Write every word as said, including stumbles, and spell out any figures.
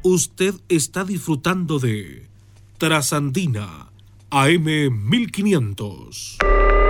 Usted está disfrutando de Trasandina A M mil quinientos.